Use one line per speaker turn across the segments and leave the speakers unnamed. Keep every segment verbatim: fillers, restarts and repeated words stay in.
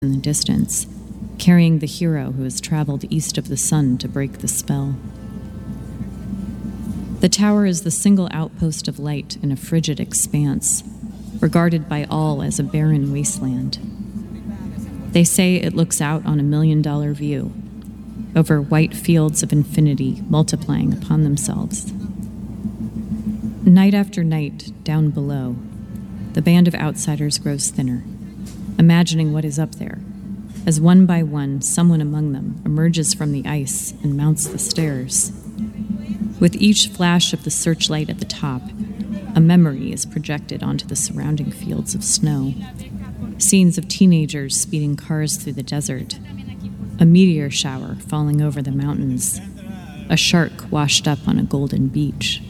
in the distance, carrying the hero who has traveled east of the sun to break the spell. The tower is the single outpost of light in a frigid expanse, regarded by all as a barren wasteland. They say it looks out on a million-dollar view, over white fields of infinity multiplying upon themselves. Night after night, down below, the band of outsiders grows thinner, imagining what is up there, as one by one, someone among them emerges from the ice and mounts the stairs. With each flash of the searchlight at the top, a memory is projected onto the surrounding fields of snow. Scenes of teenagers speeding cars through the desert, a meteor shower falling over the mountains, a shark washed up on a golden beach.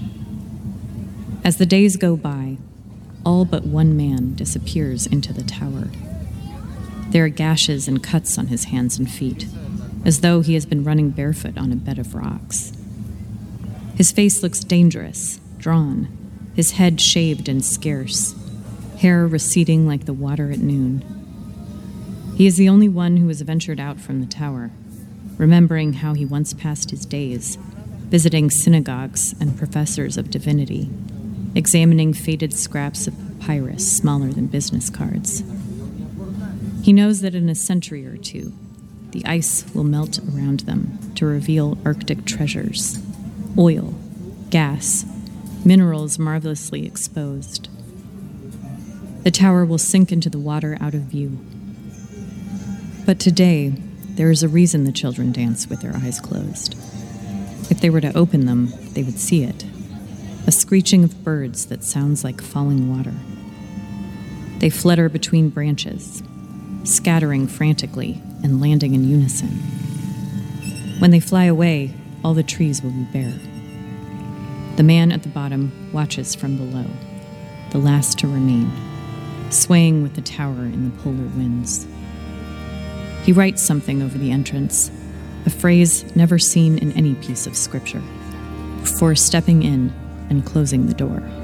As the days go by, all but one man disappears into the tower. There are gashes and cuts on his hands and feet, as though he has been running barefoot on a bed of rocks. His face looks dangerous, drawn, his head shaved and scarce, hair receding like the water at noon. He is the only one who has ventured out from the tower, remembering how he once passed his days, visiting synagogues and professors of divinity, examining faded scraps of papyrus smaller than business cards. He knows that in a century or two, the ice will melt around them to reveal Arctic treasures, oil, gas, minerals marvelously exposed. The tower will sink into the water out of view. But today, there is a reason the children dance with their eyes closed. If they were to open them, they would see it, a screeching of birds that sounds like falling water. They flutter between branches, scattering frantically and landing in unison. When they fly away, all the trees will be bare. The man at the bottom watches from below, the last to remain, swaying with the tower in the polar winds. He writes something over the entrance, a phrase never seen in any piece of scripture, before stepping in and closing the door.